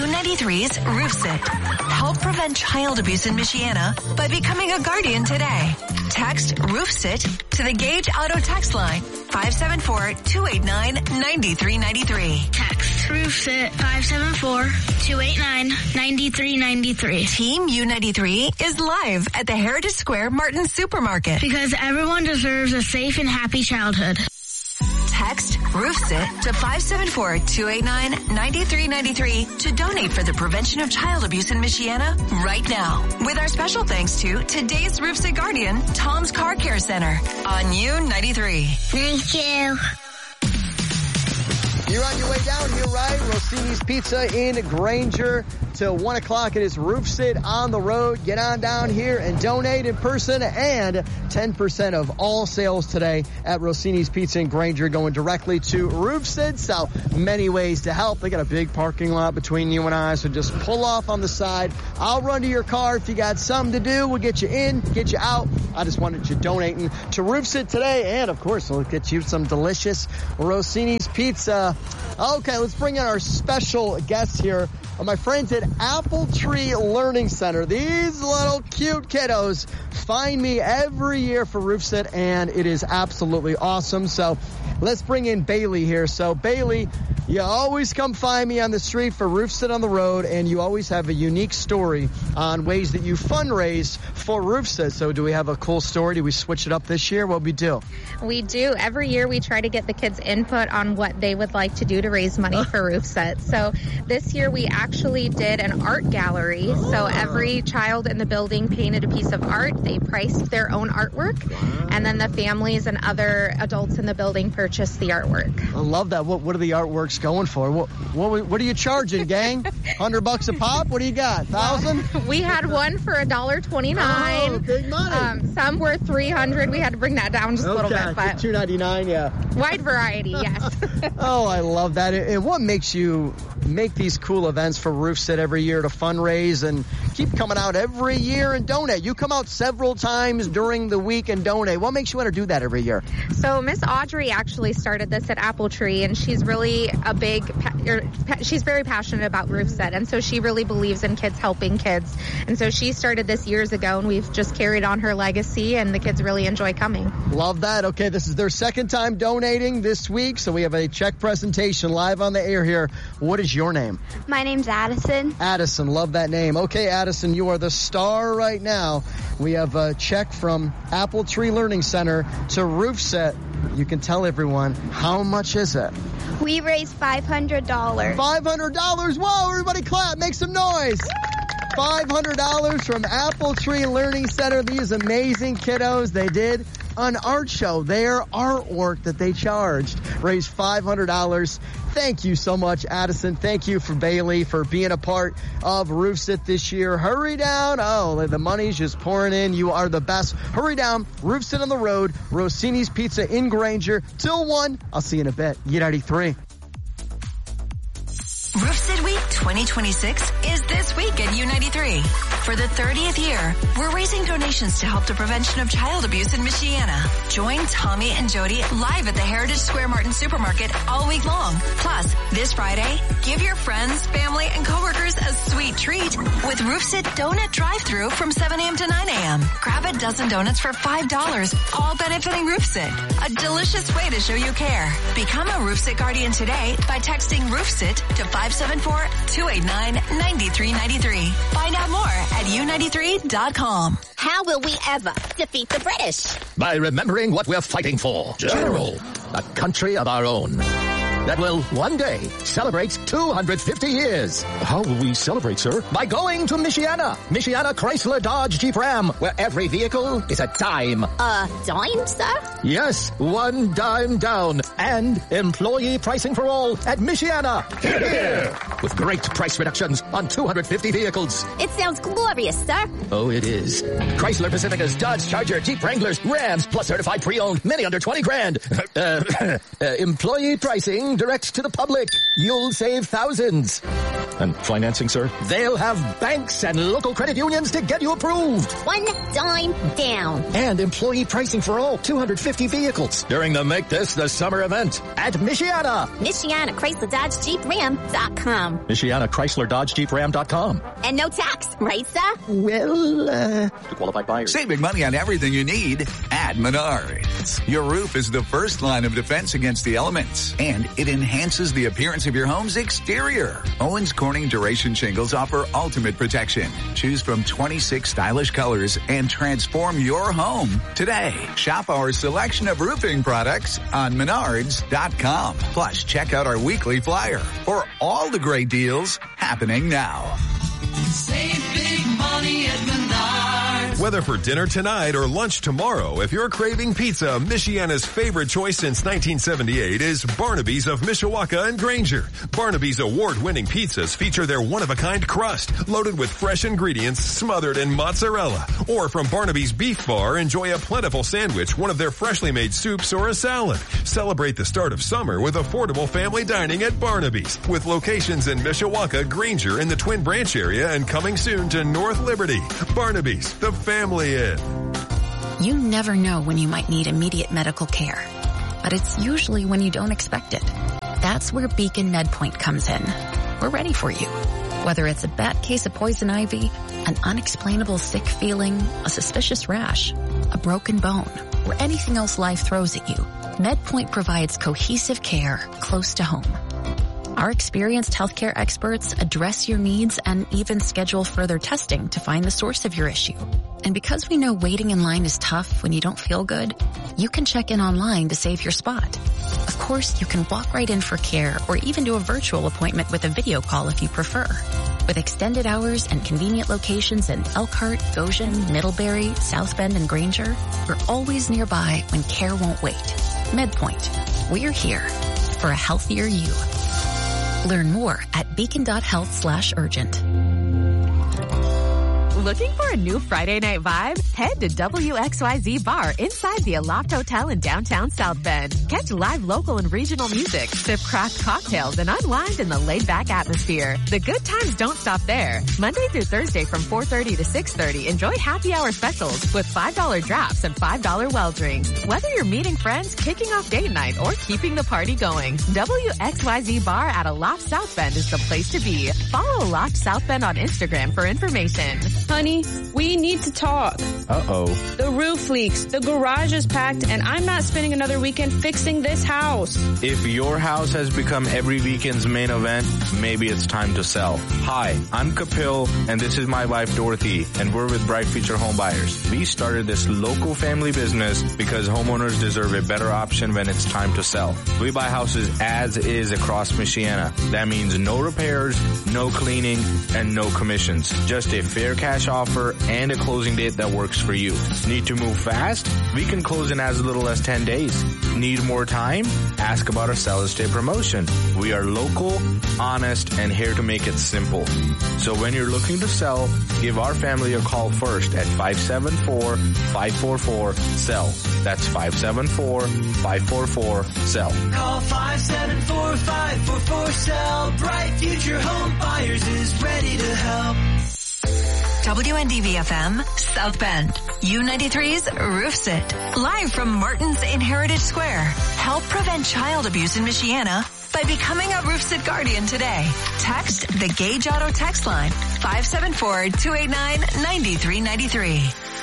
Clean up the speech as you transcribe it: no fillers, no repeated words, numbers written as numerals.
U93's Roof Sit. Help prevent child abuse in Michiana by becoming a guardian today. Text Roof Sit to the Gage Auto text line 574-289-9393. Text Roof Sit 574-289-9393. Team U93 is live at the Heritage Square Martin Supermarket. Because everyone deserves a safe and happy childhood. Text Roof Sit to 574-289-9393 to donate for the prevention of child abuse in Michiana right now. With our special thanks to today's Roof Sit guardian, Tom's Car Care Center on U93. Thank you. You're on your way down here, right? Rossini's Pizza in Granger. Till 1 o'clock, it is Roof Sit on the road. Get on down here and donate in person, and 10% of all sales today at Rossini's Pizza in Granger going directly to Roof Sit. So many ways to help. They got a big parking lot between you and I, so just pull off on the side. I'll run to your car. If you got something to do, we'll get you in, get you out. I just wanted you donating to Roof Sit today, and of course, we'll get you some delicious Rossini's Pizza. Okay, let's bring in our special guests here. My friends at Apple Tree Learning Center. These little cute kiddos find me every year for Roof Sit, and it is absolutely awesome. So let's bring in Bailey here. So Bailey, you always come find me on the street for Roof Sit on the road, and you always have a unique story on ways that you fundraise for Roof Sit. So do we have a cool story? Do we switch it up this year? What we do? We do. Every year we try to get the kids' input on what they would like to do to raise money for Roof Sit. So this year we actually did an art gallery. So every child in the building painted a piece of art. They priced their own artwork, and then the families and other adults in the building purchased the artwork. I love that. What are the artworks going for? What are you charging, gang? $100 a pop? What do you got? $1,000? We had one for $1.29. Oh, big money. Some were $300. We had to bring that down just a little bit, but $2.99, yeah. Wide variety, yes. Oh, I love that. And what makes you make these cool events for Roof Sit every year to fundraise and keep coming out every year and donate? You come out several times during the week and donate. What makes you want to do that every year? So Miss Audrey actually started this at Apple Tree, and she's really she's very passionate about Roof Sit, and so she really believes in kids helping kids. And so she started this years ago, and we've just carried on her legacy, and the kids really enjoy coming. Love that. Okay, this is their second time donating this week, so we have a check presentation live on the air here. What is your name? My name's Addison. Addison, love that name. Okay, Addison, you are the star right now. We have a check from Apple Tree Learning Center to Roof Sit. You can tell everyone, how much is it? We raised $500. $500? Whoa, everybody clap, make some noise. $500 from Apple Tree Learning Center. These amazing kiddos, they did an art show. Their artwork that they charged raised $500. Thank you so much, Addison. Thank you for Bailey for being a part of Roof Sit this year. Hurry down. Oh, the money's just pouring in. You are the best. Hurry down. Roof Sit on the road. Rossini's Pizza in Granger. Till 1. I'll see you in a bit. U93. Roof Sit Week 2026 is this week at U93. For the 30th year, we're raising donations to help the prevention of child abuse in Michiana. Join Tommy and Jody live at the Heritage Square Martin Supermarket all week long. Plus, this Friday, give your friends, family, and coworkers a sweet treat with Roof Sit Donut Drive-Thru from 7 a.m. to 9 a.m. Grab a dozen donuts for $5, all benefiting Roof Sit. A delicious way to show you care. Become a Roof Sit Guardian today by texting Roof Sit to 574-289-9393. Find out more at U93.com. How will we ever defeat the British? By remembering what we're fighting for. General, a country of our own. That will one day celebrate 250 years. How will we celebrate, sir? By going to Michiana. Michiana Chrysler Dodge Jeep Ram, where every vehicle is a dime. A dime, sir? Yes, one dime down. And employee pricing for all at Michiana. Here. With great price reductions on 250 vehicles. It sounds glorious, sir. Oh, it is. Chrysler Pacificas, Dodge Charger, Jeep Wranglers, Rams, plus certified pre-owned, many under 20 grand. Employee pricing direct to the public. You'll save thousands. And financing, sir? They'll have banks and local credit unions to get you approved. One dime down. And employee pricing for all 250 vehicles during the Make This the Summer event at Michiana. Michiana Chrysler Dodge Jeep Ram.com. Michiana Chrysler Dodge Jeep Ram.com. And no tax, right, sir? Well, to qualified buyers. Saving money on everything you need at Menards. Your roof is the first line of defense against the elements, and it enhances the appearance of your home's exterior. Owens Corning Duration Shingles offer ultimate protection. Choose from 26 stylish colors and transform your home today. Shop our selection of roofing products on Menards.com. Plus, check out our weekly flyer for all the great deals happening now. Save big money at Menards. Whether for dinner tonight or lunch tomorrow, if you're craving pizza, Michiana's favorite choice since 1978 is Barnaby's of Mishawaka and Granger. Barnaby's award-winning pizzas feature their one-of-a-kind crust, loaded with fresh ingredients smothered in mozzarella. Or from Barnaby's Beef Bar, enjoy a plentiful sandwich, one of their freshly made soups, or a salad. Celebrate the start of summer with affordable family dining at Barnaby's, with locations in Mishawaka, Granger, in the Twin Branch area, and coming soon to North Liberty. Barnaby's, the family inn. You never know when you might need immediate medical care, but it's usually when you don't expect it. That's where Beacon MedPoint comes in. We're ready for you. Whether it's a bad case of poison ivy, an unexplainable sick feeling, a suspicious rash, a broken bone, or anything else life throws at you, MedPoint provides cohesive care close to home. Our experienced healthcare experts address your needs and even schedule further testing to find the source of your issue. And because we know waiting in line is tough when you don't feel good, you can check in online to save your spot. Of course, you can walk right in for care or even do a virtual appointment with a video call if you prefer. With extended hours and convenient locations in Elkhart, Goshen, Middlebury, South Bend, and Granger, we're always nearby when care won't wait. MedPoint. We're here for a healthier you. Learn more at beacon.health/urgent. Looking for a new Friday night vibe? Head to WXYZ Bar inside the Aloft Hotel in downtown South Bend. Catch live local and regional music, sip craft cocktails, and unwind in the laid-back atmosphere. The good times don't stop there. Monday through Thursday from 4:30 to 6:30, enjoy happy hour specials with $5 drafts and $5 well drinks. Whether you're meeting friends, kicking off date night, or keeping the party going, WXYZ Bar at Aloft South Bend is the place to be. Follow Aloft South Bend on Instagram for information. Honey, we need to talk. Uh-oh. The roof leaks, the garage is packed, and I'm not spending another weekend fixing this house. If your house has become every weekend's main event, maybe it's time to sell. Hi, I'm Kapil, and this is my wife Dorothy, and we're with Bright Future Home Buyers. We started this local family business because homeowners deserve a better option when it's time to sell. We buy houses as is across Michiana. That means no repairs, no cleaning, and no commissions. Just a fair cash offer and a closing date that works for you. Need to move fast? We can close in as little as 10 days. Need more time? Ask about our Seller's Day promotion. We are local, honest, and here to make it simple. So when you're looking to sell, give our family a call first at 574-544-SELL. That's 574-544-SELL. Call 574-544-SELL. Bright Future Home Buyers is ready to help. WNDV-FM, South Bend. U93's Roof Sit. Live from Martin's in Heritage Square. Help prevent child abuse in Michiana by becoming a Roof Sit Guardian today. Text the Gage Auto text line, 574-289-9393.